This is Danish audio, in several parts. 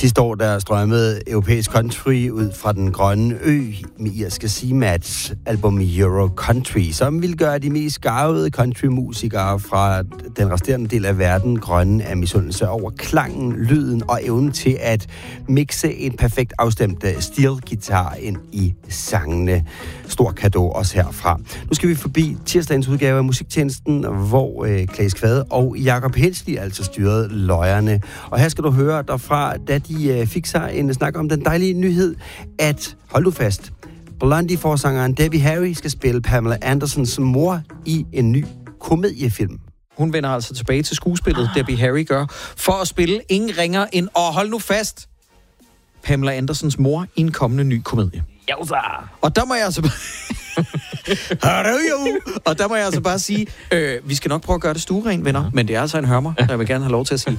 Sidste år, der strømmede europæisk country ud fra den grønne ø med irske Seamats album Euro Country, som vil gøre de mest garvede countrymusikere fra den resterende del af verden grønne af misundelse over klangen, lyden og evnen til at mixe en perfekt afstemt steel-guitar ind i sangene. Stor cadeau også herfra. Nu skal vi forbi tirsdagens udgave af Musiktjenesten, hvor Claes Kvade og Jakob Hensli altså styrede løjerne. Og her skal du høre derfra, da de fik sig en snak om den dejlige nyhed, at, hold du fast, Blondie-forsangeren Debbie Harry skal spille Pamela Andersons mor i en ny komediefilm. Hun vender altså tilbage til skuespillet, Debbie Harry gør, for at spille ingen ringer end, og hold nu fast, Pamela Andersons mor i en kommende ny komedie. Og der må jeg altså og der må jeg altså bare sige, vi skal nok prøve at gøre det stueren, venner, men det er altså en hørmer, der vil gerne have lov til at sige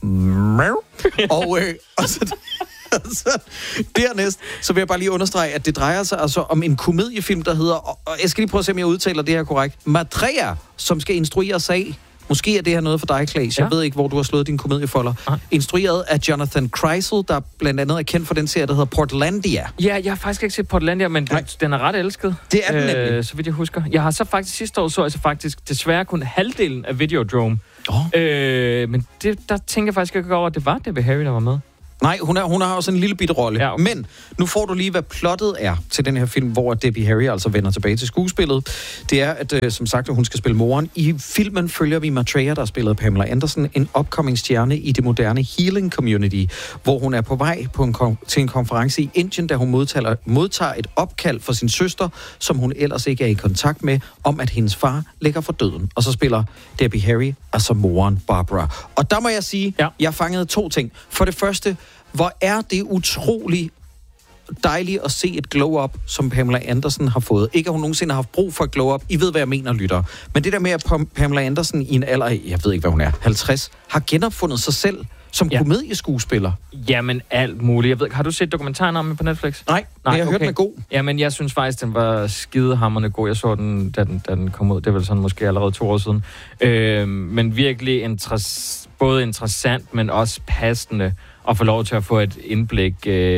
og så dernæst, så vil jeg bare lige understrege, at det drejer sig altså om en komediefilm, der hedder, og jeg skal lige prøve at se, om jeg udtaler det her korrekt, Maitreya, som skal instrueres af, måske er det her noget for dig, Claes. Jeg ved ikke, hvor du har slået dine komediefolder. Instrueret af Jonathan Kreisel, der blandt andet er kendt for den serie, der hedder Portlandia. Ja, jeg har faktisk ikke set Portlandia, men den er ret elsket. Det er den nemlig. Så vidt jeg husker. Jeg har så faktisk sidste år så jeg så faktisk desværre kun halvdelen af Videodrome. Men der tænker jeg faktisk ikke over, at det var Debbie Harry, der var med. Nej, hun har også en lille bitte rolle. Ja, okay. Men nu får du lige, hvad plottet er til den her film, hvor Debbie Harry altså vender tilbage til skuespillet. Det er, at som sagt, hun skal spille moren. I filmen følger vi Maitreya, der spillede Pamela Anderson, en upcoming stjerne i det moderne healing community, hvor hun er på vej til en konference i Indien, da hun modtager et opkald fra sin søster, som hun ellers ikke er i kontakt med, om at hendes far ligger for døden. Og så spiller Debbie Harry, altså moren Barbara. Og der må jeg sige, jeg fangede 2 ting. For det første, hvor er det utrolig dejligt at se et glow-up, som Pamela Anderson har fået. Ikke at hun nogensinde har haft brug for et glow-up. I ved, hvad jeg mener, lytter. Men det der med, at Pamela Anderson i en alder, jeg ved ikke, hvad hun er, 50, har genopfundet sig selv som komedieskuespiller. Jamen, alt muligt. Jeg ved, har du set dokumentaren om på Netflix? Nej, jeg har hørt den er god. Jamen, jeg synes faktisk, den var skidehammerende god. Jeg så den, da den kom ud. Det er vel sådan måske allerede 2 år siden. Men virkelig både interessant, men også passende at få lov til at få et indblik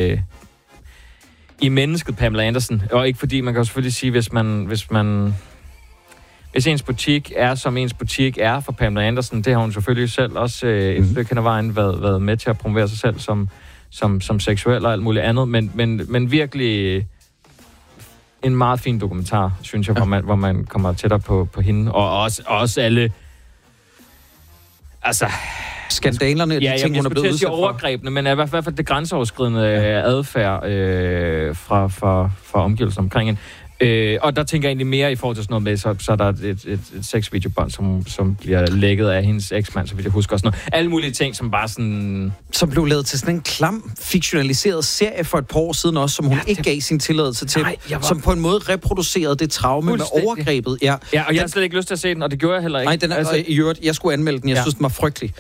i mennesket Pamela Anderson. Og ikke fordi, man kan jo selvfølgelig sige, hvis ens butik er, som ens butik er for Pamela Anderson, det har hun selvfølgelig selv også et stykke hen ad vejen været med til at promovere sig selv som seksuel og alt muligt andet, men virkelig en meget fin dokumentar, synes jeg, hvor man kommer tættere på hende, og også alle, altså skandalerne, de ting, hun er blevet udsat for. Overgrebene, men i hvert fald det grænseoverskridende adfærd fra omgivelserne omkring hende. Og der tænker jeg egentlig mere i forhold til sådan noget med, så er der et sexvideobånd, som bliver lækket af hendes eksmand, så vidt jeg husker også noget. Alle mulige ting, som bare sådan... Som blev lavet til sådan en klam, fiktionaliseret serie for et par år siden også, som hun ikke gav sin tilladelse til. Som på en måde reproducerede det traume med overgrebet. Ja, og jeg har slet ikke lyst til at se den, og det gjorde jeg heller ikke. Nej, den er, i øvrigt, jeg skulle anmelde den. Jeg synes, den var frygtelig.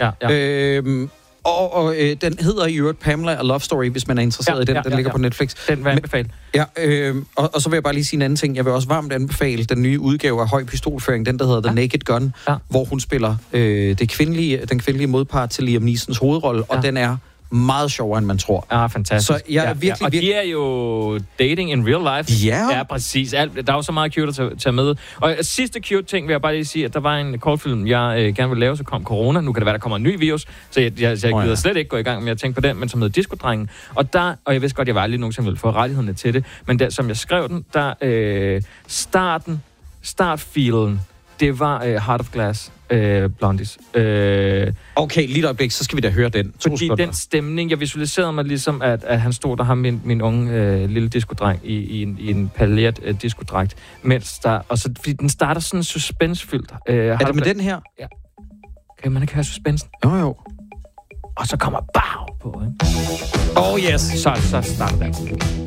Og den hedder i øvrigt Pamela, A Love Story, hvis man er interesseret i den. Den ligger på Netflix. Den vil jeg anbefale. Og så vil jeg bare lige sige en anden ting. Jeg vil også varmt anbefale den nye udgave af Høj Pistolføring, den der hedder The Naked Gun, hvor hun spiller den kvindelige modpart til Liam Neesons hovedrolle, og den er meget sjovere, end man tror. Ja, fantastisk. Så jeg er virkelig, og de er jo dating in real life. Ja, præcis. Der er jo så meget cute at tage med. Og sidste cute ting vil jeg bare lige sige, at der var en kortfilm, jeg gerne vil lave, så kom corona. Nu kan det være, der kommer en ny virus, så jeg gider slet ikke gå i gang med at tænke på den, men som hedder Disco-drengen. Og jeg vidste godt, jeg var aldrig nogensinde ville få rettighederne til det, men som jeg skrev den, der startfilen, det var Heart of Glass. Blondies. Okay, lige et øjeblik, så skal vi da høre den. Fordi den stemning, jeg visualiserede mig ligesom, at han stod der, min unge lille diskodreng i en paljet diskodragt, mens fordi den starter sådan suspensfyldt. Er det med den her? Ja. Okay, man kan have suspensen. Jo. Og så kommer BAU på, ikke? Yes. Så starter den.